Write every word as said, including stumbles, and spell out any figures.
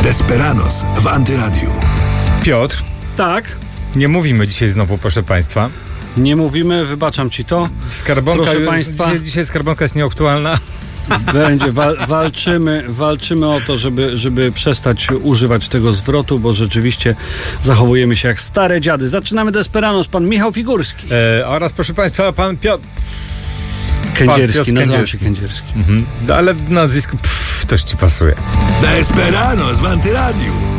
Desperados w Antyradiu. Piotr, Tak, nie mówimy dzisiaj znowu, proszę państwa. nie mówimy, wybaczam ci to. Skarbonka, Proszę już- państwa. Dzisiaj, dzisiaj skarbonka jest nieaktualna. Będzie, wal, walczymy, walczymy o to, żeby, żeby przestać używać tego zwrotu, bo rzeczywiście zachowujemy się jak stare dziady. Zaczynamy Desperados, pan Michał Figurski. E, oraz, proszę państwa, pan Piotr. Kędzierski, Piotr nazywam Kędzierski. się Kędzierski. Mhm. Ale w nazwisku pff, też ci pasuje. Desperados w Antyradiu.